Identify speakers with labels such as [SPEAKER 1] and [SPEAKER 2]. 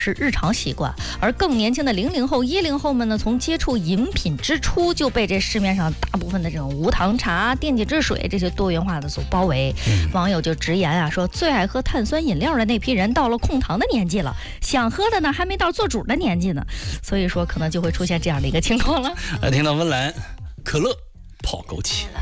[SPEAKER 1] 是日常习惯，而更年轻的00后、10后们呢，从接触饮品之初就被这市面上大部分的这种无糖茶、电解质水这些多元化的所包围。网友就直言啊，说最爱喝碳酸饮料的那批人到了控糖的年纪了，想喝的呢还没到做主的年纪呢，所以说可能就会出现这样的一个情况了。
[SPEAKER 2] 听到温岚可乐泡枸杞。